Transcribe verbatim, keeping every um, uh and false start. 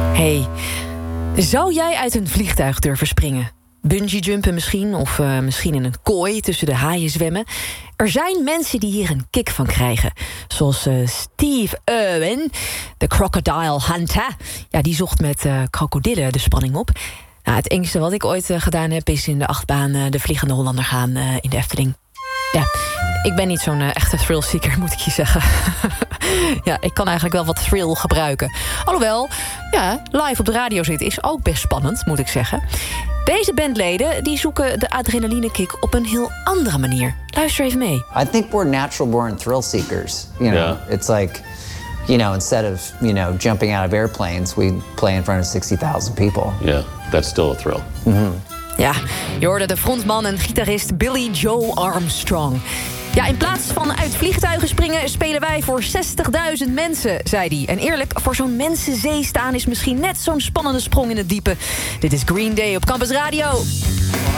Hey, zou jij uit een vliegtuig durven springen? Bungee jumpen misschien, of uh, misschien in een kooi tussen de haaien zwemmen. Er zijn mensen die hier een kick van krijgen. Zoals uh, Steve Irwin, de crocodile hunter. Ja, die zocht met uh, krokodillen de spanning op. Nou, het engste wat ik ooit uh, gedaan heb is in de achtbaan uh, de Vliegende Hollander gaan uh, in de Efteling. Ja, ik ben niet zo'n uh, echte thrillseeker, moet ik je zeggen. Ja, ik kan eigenlijk wel wat thrill gebruiken. Alhoewel, ja, live op de radio zitten is ook best spannend, moet ik zeggen. Deze bandleden die zoeken de adrenalinekick op een heel andere manier. Luister even mee. I think we're natural born thrill seekers. You know, yeah. It's like, you know, instead of, you know, jumping out of airplanes, we play in front of sixty thousand people. Yeah, that's still a thrill. Mm-hmm. Ja, je hoorde de frontman en gitarist Billy Joe Armstrong. Ja, in plaats van uit vliegtuigen springen spelen wij voor zestigduizend mensen, zei hij. En eerlijk, voor zo'n mensenzee staan is misschien net zo'n spannende sprong in het diepe. Dit is Green Day op Campus Radio.